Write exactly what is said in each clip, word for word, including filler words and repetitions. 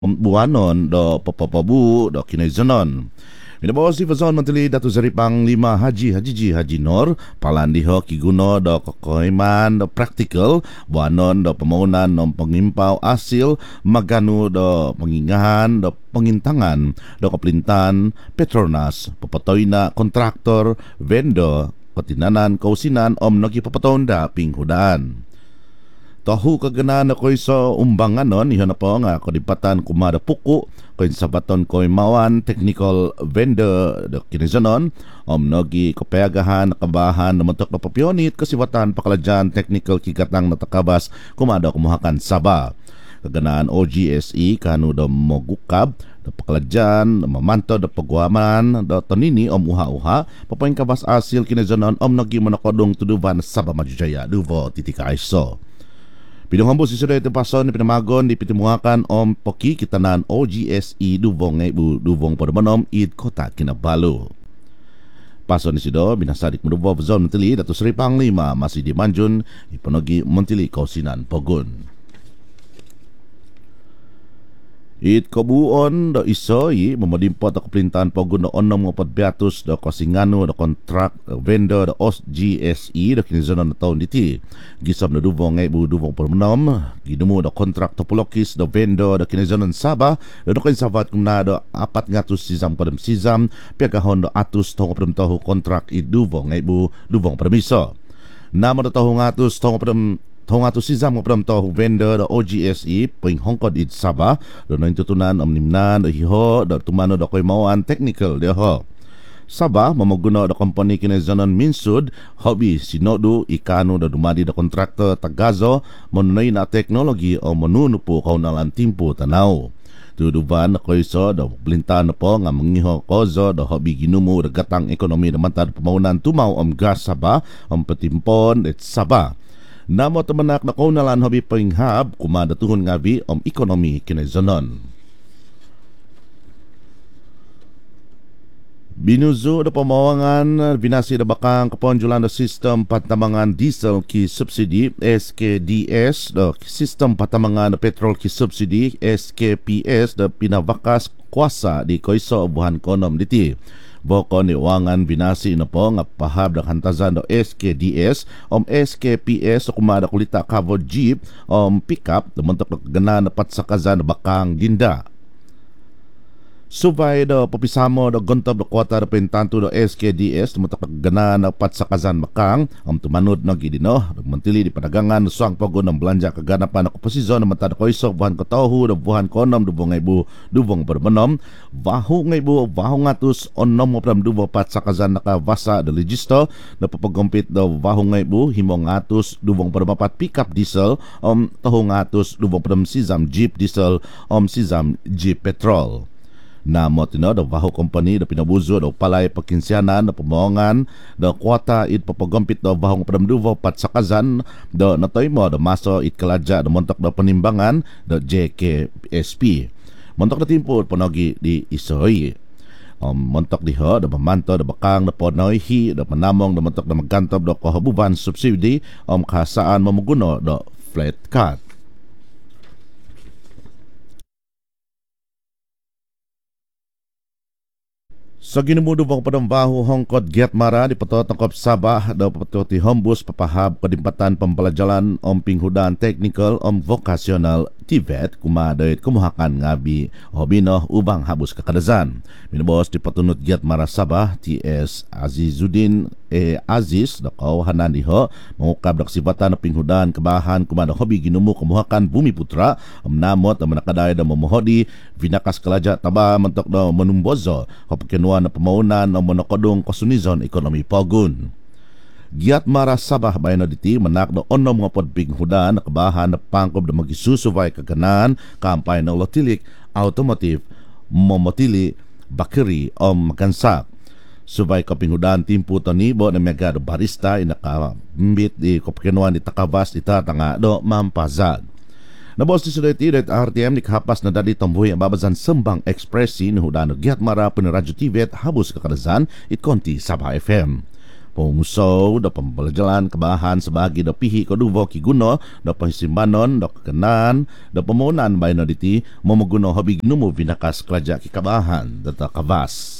buanon do papapabu do kinaizanon. Minabawas si Fazon Mantili Datu Zaripang lima Haji Haji Ji Haji Nor palandiho kiguno do kokoiman do praktikal buanon do pemaunan no pengimpau asil maganu do pengingahan do pengintangan do kepelintan Petronas pepetoina kontraktor vendor petinanan kausinan om nogi pepetonda pinghudan. Tahu kaganaan na ko'y sa umbangan nun, iyon na po nga kodipatan kumada puko, ko'y sabaton ko'y mawan, technical vendor, do kinizanon, om nogi kopayagahan, nakabahan, namantok na papyonit, kasiwatan, pakaladyan, technical kigatang natakabas, kumada kumuhakan saba. Kaganaan O G S E, kanu do mogukab, do pakaladyan, mamanto do pagwaman, do tonini, om uha-uha, papayin kabas asil kinizanon, om nogi manakodong tuduban saba majujaya, duvo titika iso. Pinungambo si Suday Tepason ni pinamagon di pitimuhakan om poki kitanan O G S E duvong ngay bu duvong padabanom id kota Kinabalu. Pason ni Sido binasadik menubo zon Mentili Datu Seri Panglima masih di Manjun iponogi Mentili Kausinan Pogun. It kabuon do isoi memodimpot do keperintahan Pogun do onom ngopat biatus do kosinganu do kontrak vendor do O G S E do kinizonon do tahun diti. Gisam do duvong ngay bu duvong permenom gidumu do kontrak topologis do vendor do kinizonon Sabah do do kinsavat kumna do apat ngatus sizam kodem sizam piagahon do atus tongo pedem tahu kontrak i duvong ngay bu duvong permiso. Nama do tahu ngatus tongo pedem Tong ato si Zam ngopram to vendor do O G S E ping hongkod it Sabah do no intutunan om nimnan do hiho do tumano do koy mawan technical de ho. Sabah mamaguna do company kinazanon Minsud hobby sinodu ikano do dumadi do kontraktor Tagazo monnoy na teknologi o monunupo kaunalan timpo tanaw. Tuduban koy so do blintan po nga mangiho kozo do hobby ginumu do gatang ekonomi do mantad pamaunan tumaw om gas Sabah om petimpon it Sabah. Namo tamanak na kaunalan hobi panghab kumada tuhon nga vi om ekonomi kinazanon. Binuzo do pamawangan binasi da bakang kaponjulan do sistem patamangan diesel ki subsidi S K D S do sistem patamangan petrol ki subsidi S K P S do pinavakas kuasa di koiso buhan konom diti. Boko ni wangan binasi na po nga pahab ng hantazan do S K D S om S K P S o kumada kulita kavo jeep om pickup dumuntok na gana na patsakazan bakang dinda. Subay do papisamo do gontob do kwota do pentanto do S K D S dumuntok na gana na patsakazan bakang om tumanod na gidino mantili di padagangan suang pogo ng belanja kaganapan ako posisyon na matado ko isok buhan ko tohu do buhan konom do bungay bu dubong berbenom bahu ngay bu bahu ngatus onom mo pram dubo patsakazan nakavasa do legisto na papagompit do bahu ngay bu himo ngatus dubong bermapat pickup diesel om tohu ngatus dubong pram sizam jeep diesel om sizam jeep petrol. Na motino do baho company do pinabuzo do palay pakinsyanan do pamawangan do kwota it papagompit do bahong pramduvo patsakazan do natoy mo do maso it kalaja do montok do penimbangan do J K S P montok na timpo panogi di isoy um, montok diho do mamanto do bakang do ponoy hi do manamong do montok do magantob do kahabuban subsidi om kasaan mamuguno do flat cut. Sa so, ginumudo bang padambaho hongkod giat mara di patot tangkop Sabah daw patoti hombus papahab kadimpatan pampalajalan om pinghudan technical om vocational T V E T kumadayt kumuhakan ngabi hobino ubang habus kakadazan. Minubos di patunot giat mara Sabah T S Azizuddin e Aziz dakaw hanan diho mangukab dak sibatan na pinghudan kabahan kumada hobi ginumu kumuhakan Bumi Putra om namot ang manakaday da mamuhodi vinakas kalaja taba mentok do menumbozo hopkenwa na pamaunan o monokodong kasunizon ekonomi Pogun. Giat mara Sabah bayan diti manak do onom nga podping hudan nakabahan na pangkob na magisusuvay kaganan kampay na lotilik automotive momotili bakeri o makansak. Subay kapinghudan timpu tanibo na mega do barista inakambit di kopkenuan di takabas itatanga do mampazag. Nabos ni Sudeti at R T M ni kahapas na dali tambuhi ang babazan Sembang Ekspresi ni Hudano Giat Mara Pinaradyo T V at habos kakadazan it konti Sabah F M. Pumusaw da pambalajalan kabahan sebagi da pihi koduvo kiguno da pahisimbanon da kekenan da pemonan bayno diti momoguno hobi ginumu binakas kelaja kikabahan da kavas.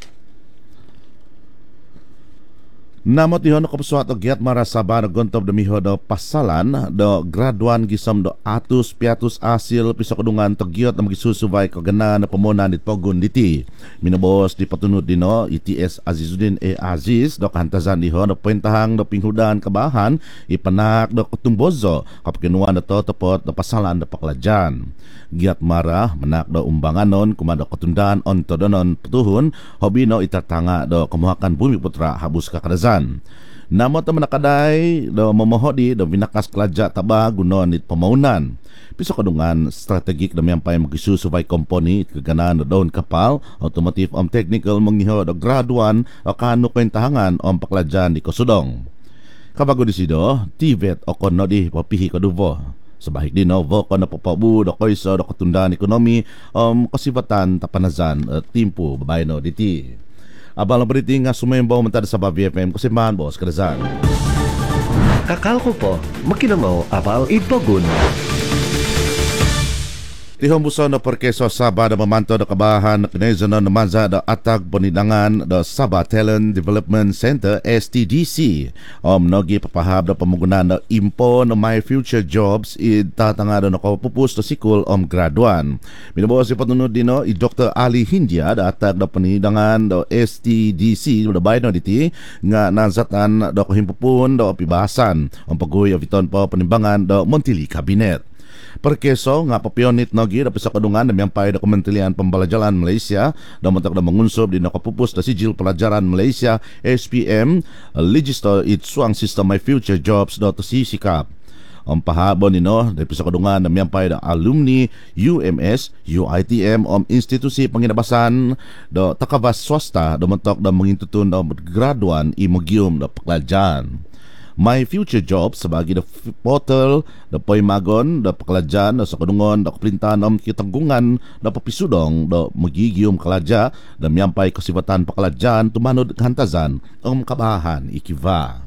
Namot ihon ko pasuat o giat marasaba na gontob da miho do pasalan do graduan gisam do atus piatus asil piso kadungan to giot na magisusubay ko gana na pamunan dit pogun diti. Minabos di patunod dino I T S Azizuddin E Aziz do kantazan ihon do puentahang do pinghudan kabahan ipanak do kutumbozo kapakinuan do totopot do pasalan do paklajan. Giat marah menak do umbanganon kumado ketundaan ontodonon petuhun hobi no itatanga do kemuhakan bumi putra habus kakadazan. Namo teman nakadai do memohodi do binakas kelaja taba gunon it pemaunan. Piso kadungan strategik do miampai magisu supaya komponi keganaan do daun kapal otomotif om technical mengiho do graduan o kanu tahangan om paklajan di Kosudong. Kabago di sido Tibet o kono di papihi koduvo. Sebahik di novo kono papabu do koiso do ketundaan ekonomi om kasibatan tapanazan uh, timpu babayno diti. Abang beriti nga sumembaw mentad sa B F M kusimbahan bos kadazan. Kakal ko po, makinamaw abal ipogun. Tihong buso na perkeso Sabah na mamanto na kabahan na kinezono na manza na atag panidangan na Sabah Talent Development Center S T D C. Om nogi papahab na pamugunan na impo na My Future Jobs itatanga na nakapupus na sikul om graduan. Minabawa si patunod dino i Doctor Ali Hindia na atag na panidangan na S T D C na bayan na diti nga nazatan na kahimpupun na pibasan. Ang pagguhi of iton po panimbangan na Montili Cabinet. Perkeso nga papionit nogi dapat sa kadungan na miyampay na Kementerian Pembelajaran Malaysia na matak na mangunsob di nakapupus na Sijil Pelajaran Malaysia S P M Legislator Itsuang System My Future Jobs dot C sikap. Ang pahabon nino dapat sa kadungan na miyampay na alumni U M S U I T M om institusi panginabasan do takabas swasta do matak na mangintutun na graduan imagium na paklajan. My Future Jobs sebagai the portal the poimagon the pekerjaan the sakadungon the keperintahan om kitanggungan the papisudong the magigium kelaja the miampai kesifatan pekerjaan tumanod hantazan om kabahan ikiva.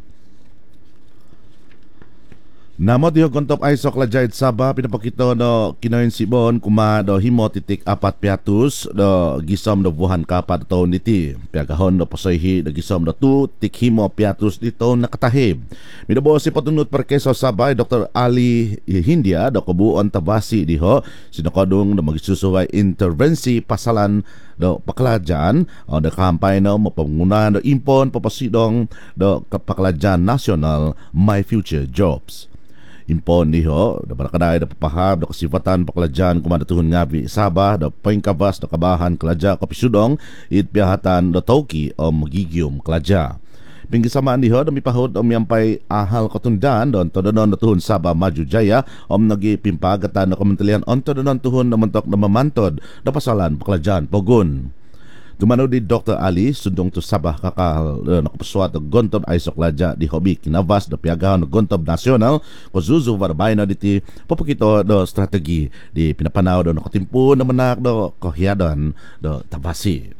Namo diho kontop ay sok lajait Sabah pinapakito no kinoin sibon kuma do himo titik apat piatus do gisom do buhan kapat tahun diti piagahon do pasoyhi do gisom do tu tik himo piatus di tahun nakatahib. Midabo si patunut perkeso Sabah Doktor Ali Hindia do kebuon tabasi diho sinakadung do magisusuway intervensi pasalan do pakelajaan o do kampay no mapangunan do impon papasidong do pakelajaan nasional My Future Jobs. Impon niho da barakaday da papahab da kasifatan paklajan kumadatuhon ngabi Sabah da pangkabas da kabahan kelaja kapisudong it pihatan da tauki o magigium kelaja. Pinggisamaan niho da mipahod o miyampay ahal katundaan don todonon da tuhon Sabah Maju Jaya om nagi pimpagatan da Kementerian on todonon tuhon da mentok da mamantod da pasalan paklajan pogun. Tumano di Doktor Ali sundong to Sabah kakal uh, nakapaswat ng Gontob Aysok Laja di Hobi kinavas do piagahan ng Gontob Nasional ko Zuzu Varbay na diti papakito do strategi di pinapanaw do nakatimpo na manak do kohyadan do tabasi.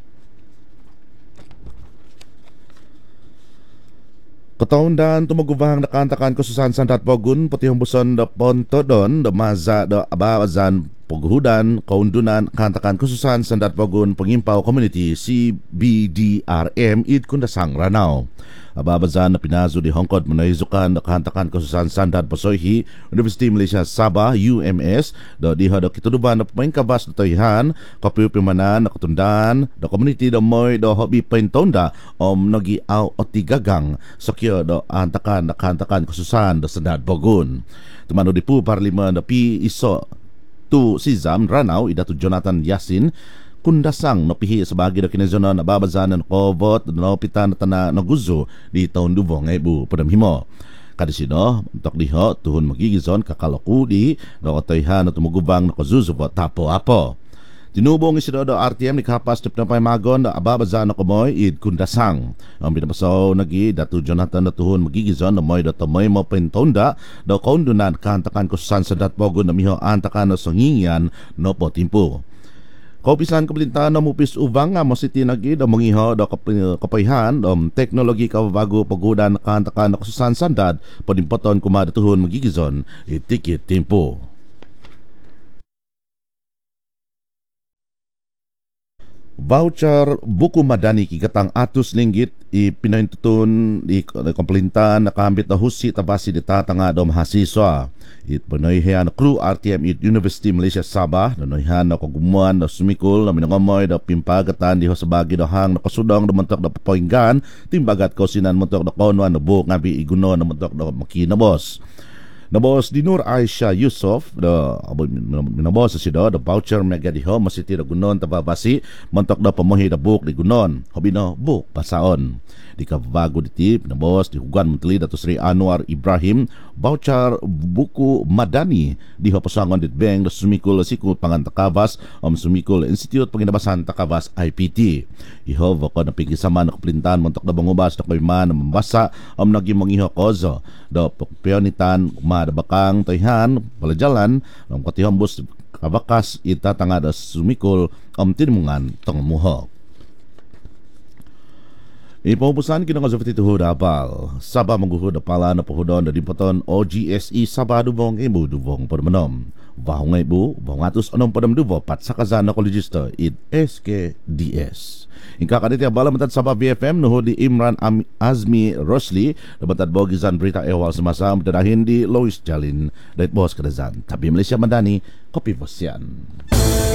Kataundan tumagubahang nakantakan ko susan sandat pogun pati humbuson do ponto don do maza do abazan paghudan kaundunan kantakan khususan sandat pogun pengimpaw community C B D R M id kundasang Ranao. Ababazan na pinazo di Hongkod manahizukan na kantakan khususan sandat pasoyhi University Malaysia Sabah U M S do diha do kituduban na pangkabas do toyhan kapiupimanan na katundaan do community do moy do hobi pentonda om nagi aw otigagang sakyo do antakan na kantakan khususan do sandat pogun. Tumano di pu parlimen do pi iso tu Sizam Ranau idatu Jonathan Yasin kundasang napihi sebagai do kinezonon na babazanan kovot no pitan tana naguzo di tahun dubong ebu padamhimo. Kadisino untuk diho tuhun magigizon kakaloku di do toyhan na tumugubang na kazuzo tapo apo. Tinubong isido do R T M ni kapas tip na paymagon da ababazan na kumoy id kundasang. Ang binabasaw nagi datu Jonathan na tuhon magigizon na moy da tamoy mo pentonda do kaundunan kantakan ko san sadat pogo na miho antakan na sangingyan no po timpo. Kaupisan kebelintahan na mupis ubang nga masiti nagi da mangiho da kapayhan dom teknologi kabago pagudan kantakan na kasusan sandad padimpoton kumadatuhon magigizon itikit tempo. Voucher buku madani kigatang atus linggit ipinahintutun di komplintan nakambit na husi tabasi di tatanga do mahasiswa. It panoyhan na crew R T M it University Malaysia Sabah nanoyhan na kagumuan na sumikol na minangamoy na pimpagatan di hosabagi na hang nakasudong na mentok na papoinggan timbagat ko sinan mentok na konwan na buok ngabi iguno na mentok na makinabos. Nabos di Nur Aisha Yusof da minabos sa sido da voucher mega diho masiti da gunon tababasi mentok da pamohi da buk di gunon hobi no buk pasaon di kabago di tip nabos di hugan menteri Dato Seri Anwar Ibrahim voucher buku madani diho pasangon di bank da sumikul sikul pangan Takavas om sumikul Institute Panginabasan Takavas I P T iho vako na pigisaman na kaplintan mentok da bangubas na kayman na mambasa om naging mangiho kozo da peonitan ma bakang tayhan palajalan ang katihambos kabakas ita tangada sumikol ang tinimungan tangmuhok. Ipamupusan kinang kasafiti tuhod apal Sabah mangguhod apala na pohudon na dimpaton O G S E Sabah dubong ibu dubong permenom bahong ibu bahong atus anong padam dubo pat sakazan na kolegista it S K D S. Ingka kaniti abala matad Sabah B F M nuhod di Imran Am- Azmi Rosli nabatad bogizan berita ewal semasa matadahin di Lois Jalin dahit bos kadazan tapi Malaysia Madani kopi bosyan.